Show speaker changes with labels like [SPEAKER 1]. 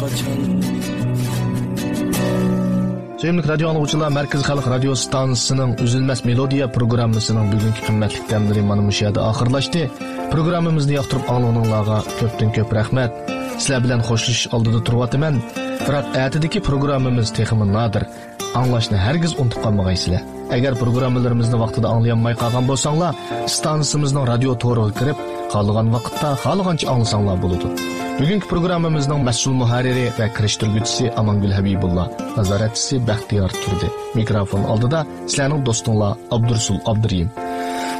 [SPEAKER 1] qachon.
[SPEAKER 2] Sevimli radyo anlıqçılar, Merkez Xalq Radio Stansiyasının Üzülməz Melodiya programmasının bugünkü qimmatli təmiri mana bu yerdə axırlaşdı. Proqramımızı yaxtırıb anlığınızlarga köpdən-köp rəhmət. Sizlər bilan xoşlashish oldida turyotiman. Biroq ertadagi programmamiz texmi nadir. Anglashni hargiz unutib qolmagaysizlar. Agar programmalarimizni vaqtida anglayolmay qolgan bo'lsanglar, stansiyamizning radio to'riga kirib, qolgan vaqtda xohlagancha anglasanglar bo'ladi. Bugungi programmamizning mas'ul muharriri va kirishtiruvchisi Amangul Habibullah, nazoratchisi Baxtiyor Turdi. Mikrofon oldida sizlarning do'stinglar Abdursul Abduriyim.